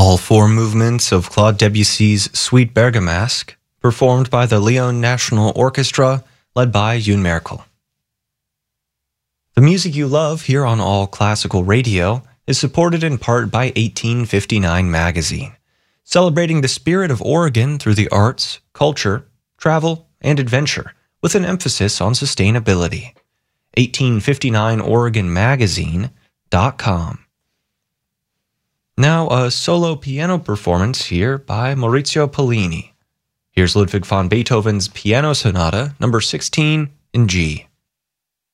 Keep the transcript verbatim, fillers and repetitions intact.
All four movements of Claude Debussy's Suite Bergamasque, performed by the Lyon National Orchestra, led by Yoon Merkel. The music you love here on All Classical Radio is supported in part by eighteen fifty-nine Magazine, celebrating the spirit of Oregon through the arts, culture, travel, and adventure, with an emphasis on sustainability. eighteen fifty-nine Oregon Magazine dot com. Now a solo piano performance here by Maurizio Pollini. Here's Ludwig van Beethoven's Piano Sonata number sixteen in G.